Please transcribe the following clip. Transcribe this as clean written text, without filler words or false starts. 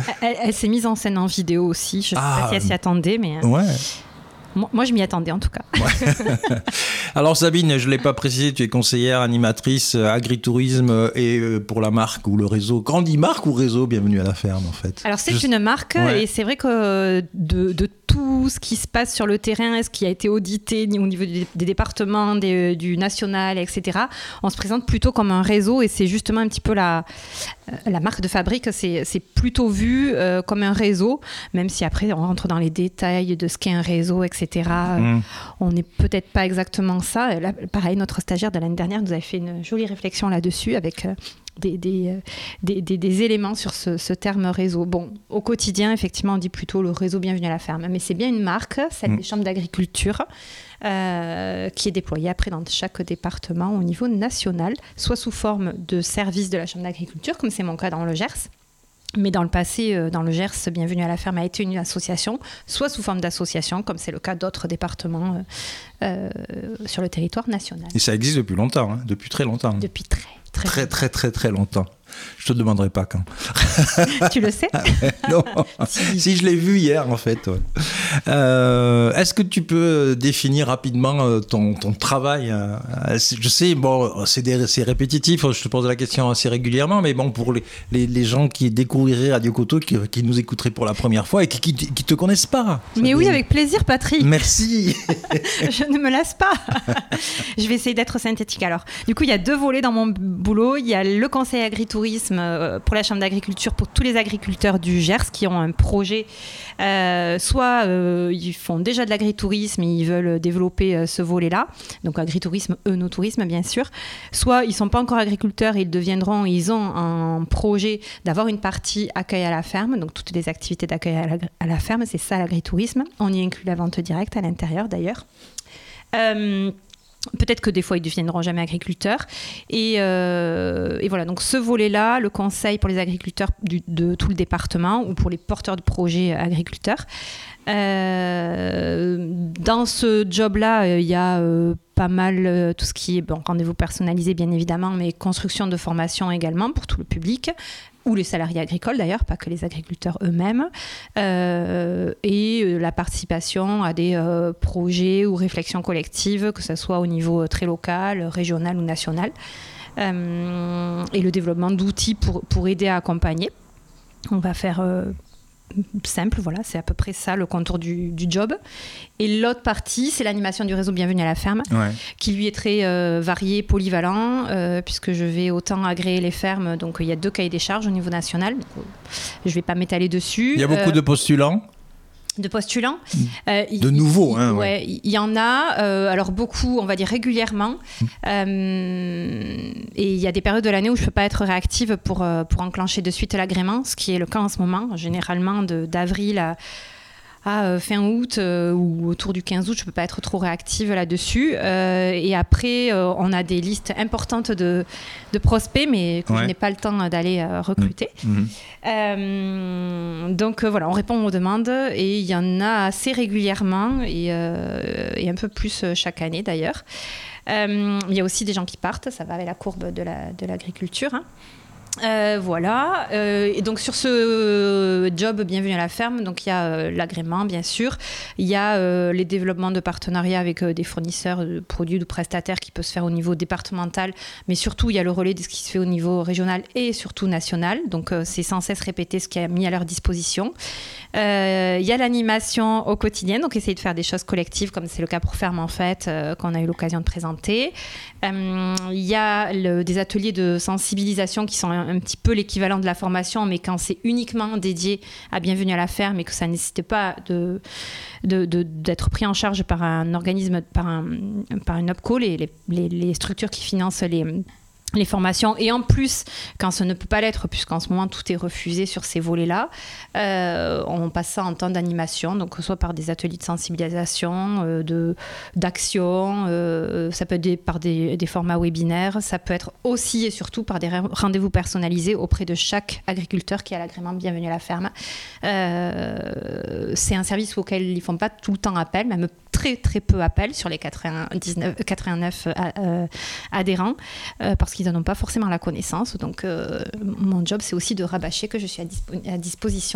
Elle s'est mise en scène en vidéo aussi. Je ne sais pas si elle s'y attendait, mais... Ouais. Moi, je m'y attendais en tout cas. Ouais. Alors Sabine, je ne l'ai pas précisé, tu es conseillère, animatrice, agritourisme et pour la marque ou le réseau. Grandi marque ou réseau, bienvenue à la ferme en fait. Alors c'est une marque et c'est vrai que de tout ce qui se passe sur le terrain, ce qui a été audité au niveau des départements, du national, etc., on se présente plutôt comme un réseau et c'est justement un petit peu la marque de fabrique, c'est plutôt vu comme un réseau, même si après on rentre dans les détails de ce qu'est un réseau, etc. On n'est peut-être pas exactement ça. Là, pareil, notre stagiaire de l'année dernière nous avait fait une jolie réflexion là-dessus avec des éléments sur ce terme réseau. Bon, au quotidien, effectivement, on dit plutôt le réseau Bienvenue à la ferme, mais c'est bien une marque, celle des chambres d'agriculture, qui est déployée après dans chaque département au niveau national, soit sous forme de service de la chambre d'agriculture, comme c'est mon cas dans le Gers. Mais dans le passé, dans le Gers, Bienvenue à la ferme a été une association, soit sous forme d'association, comme c'est le cas d'autres départements sur le territoire national. Et ça existe depuis longtemps, hein, depuis très longtemps. Depuis très longtemps. Je te demanderai pas quand. Tu le sais? Non. Si je l'ai vu hier en fait. Ouais. Est-ce que tu peux définir rapidement ton travail? Je sais, bon, c'est répétitif. Je te pose la question assez régulièrement, mais bon, pour les gens qui découvriraient Radio Coteau, qui nous écouteraient pour la première fois et qui te connaissent pas. Mais oui, avec plaisir, Patrick. Merci. Je ne me lasse pas. Je vais essayer d'être synthétique alors. Du coup, il y a 2 volets dans mon boulot. Il y a le conseil agritourisme pour la chambre d'agriculture pour tous les agriculteurs du Gers qui ont un projet. Soit ils font déjà de l'agritourisme et ils veulent développer ce volet-là. Donc agritourisme, œnotourisme bien sûr. Soit ils ne sont pas encore agriculteurs et ils deviendront, ils ont un projet d'avoir une partie accueil à la ferme. Donc toutes les activités d'accueil à la ferme, c'est ça l'agritourisme. On y inclut la vente directe à l'intérieur d'ailleurs. Peut-être que des fois, ils ne deviendront jamais agriculteurs. Et voilà, donc ce volet-là, le conseil pour les agriculteurs de tout le département ou pour les porteurs de projets agriculteurs. Dans ce job-là, il y a pas mal tout ce qui est rendez-vous personnalisé, bien évidemment, mais construction de formation également pour tout le public, ou les salariés agricoles d'ailleurs, pas que les agriculteurs eux-mêmes, et la participation à des projets ou réflexions collectives, que ce soit au niveau très local, régional ou national, et le développement d'outils pour aider à accompagner. On va faire simple, voilà, c'est à peu près ça le contour du job. Et l'autre partie, c'est l'animation du réseau Bienvenue à la ferme, qui lui est très varié, polyvalent, puisque je vais autant agréer les fermes, donc il y a 2 cahiers des charges au niveau national, donc, je ne vais pas m'étaler dessus. Il y a beaucoup de postulants. De postulants. De nouveaux, hein. Ouais, il y en a, alors beaucoup, on va dire régulièrement. Et il y a des périodes de l'année où je ne peux pas être réactive pour enclencher de suite l'agrément, ce qui est le cas en ce moment, généralement d'avril à fin août ou autour du 15 août, je ne peux pas être trop réactive là-dessus. Et après, on a des listes importantes de prospects, mais que je n'ai pas le temps d'aller recruter. Donc voilà, on répond aux demandes et il y en a assez régulièrement et un peu plus chaque année d'ailleurs. Il y a aussi des gens qui partent, ça va avec la courbe de l'agriculture. Voilà. Et donc sur ce job Bienvenue à la ferme, donc il y a l'agrément bien sûr, il y a les développements de partenariats avec des fournisseurs de produits ou de prestataires qui peuvent se faire au niveau départemental, mais surtout il y a le relais de ce qui se fait au niveau régional et surtout national, donc c'est sans cesse répéter ce qui est mis à leur disposition. Il y a l'animation au quotidien, donc essayer de faire des choses collectives comme c'est le cas pour Ferme en Fête qu'on a eu l'occasion de présenter. Il y a des ateliers de sensibilisation qui sont un petit peu l'équivalent de la formation, mais quand c'est uniquement dédié à Bienvenue à la ferme et que ça ne nécessite pas d'être pris en charge par un organisme, par une OPCO, les structures qui financent les formations, et en plus quand ça ne peut pas l'être puisqu'en ce moment tout est refusé sur ces volets-là, on passe ça en temps d'animation, donc soit par des ateliers de sensibilisation, d'action, ça peut être par des formats webinaires, ça peut être aussi et surtout par des rendez-vous personnalisés auprès de chaque agriculteur qui a l'agrément Bienvenue à la ferme. C'est un service auquel ils ne font pas tout le temps appel, même très très peu appel sur les 89 adhérents, parce qu'ils n'en ont pas forcément la connaissance. Donc mon job, c'est aussi de rabâcher que je suis à disposition